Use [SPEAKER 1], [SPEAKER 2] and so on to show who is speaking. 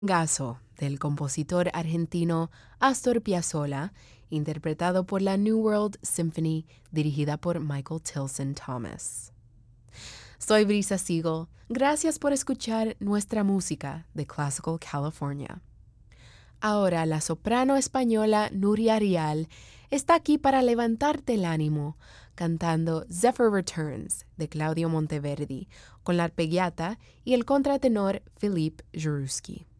[SPEAKER 1] Gaso, del compositor argentino Astor Piazzolla, interpretado por la New World Symphony, dirigida por Michael Tilson Thomas. Soy Brisa Siegel. Gracias por escuchar nuestra música de Classical California. Ahora la soprano española Nuria Rial está aquí para levantarte el ánimo, cantando Zephyr Returns de Claudio Monteverdi, con la arpegiata y el contratenor Philippe Jarouski.